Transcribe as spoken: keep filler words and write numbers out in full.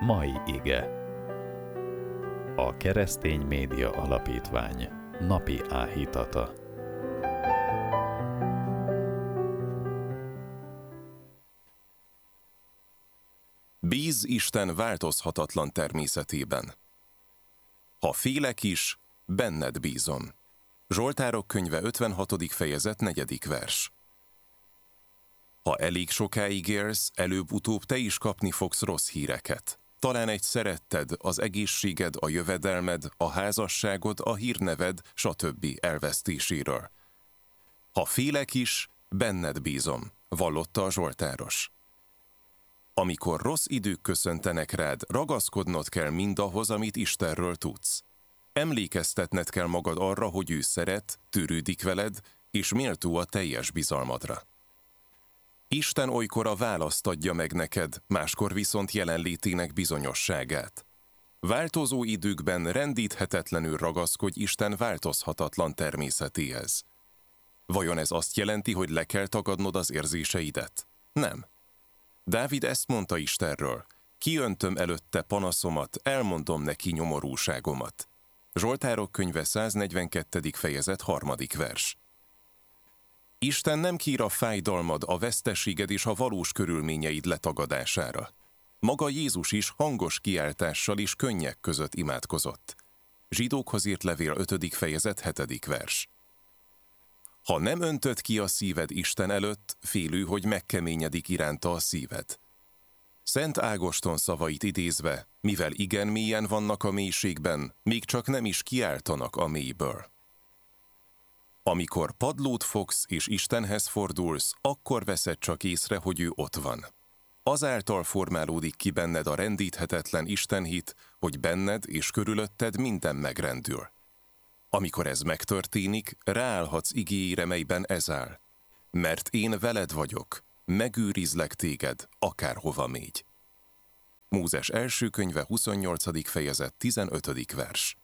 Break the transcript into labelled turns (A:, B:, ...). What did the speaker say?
A: Mai ige. A Keresztény Média Alapítvány napi áhítata.
B: Bíz Isten változhatatlan természetében. Ha félek is, benned bízom. Zsoltárok könyve ötvenhatodik fejezet negyedik vers. Ha elég sokáig élsz, előbb-utóbb te is kapni fogsz rossz híreket. Talán egy szeretted, az egészséged, a jövedelmed, a házasságod, a hírneved, stb. Elvesztéséről. Ha félek is, benned bízom, vallotta a zsoltáros. Amikor rossz idők köszöntenek rád, ragaszkodnod kell mindahhoz, amit Istenről tudsz. Emlékeztetned kell magad arra, hogy ő szeret, törődik veled, és méltó a teljes bizalmadra. Isten olykor a választ adja meg neked, máskor viszont jelenlétének bizonyosságát. Változó időkben rendíthetetlenül ragaszkodj Isten változhatatlan természetéhez. Vajon ez azt jelenti, hogy le kell tagadnod az érzéseidet? Nem. Dávid ezt mondta Istenről: kiöntöm előtte panaszomat, elmondom neki nyomorúságomat. Zsoltárok könyve száznegyvenkettedik fejezet harmadik vers. Isten nem kír a fájdalmad, a veszteséged és a valós körülményeid letagadására. Maga Jézus is hangos kiáltással és könnyek között imádkozott. Zsidókhoz írt levél ötödik fejezet hetedik vers. Ha nem öntöd ki a szíved Isten előtt, félő, hogy megkeményedik iránta a szíved. Szent Ágoston szavait idézve, mivel igen mélyen vannak a mélységben, még csak nem is kiáltanak a mélyből. Amikor padlót fogsz és Istenhez fordulsz, akkor veszed csak észre, hogy ő ott van. Azáltal formálódik ki benned a rendíthetetlen Istenhit, hogy benned és körülötted minden megrendül. Amikor ez megtörténik, ráállhatsz igéjére, melyben ez áll. Mert én veled vagyok, megőrizlek téged, akárhova mégy. Mózes első könyve huszonnyolcadik fejezet tizenötödik vers.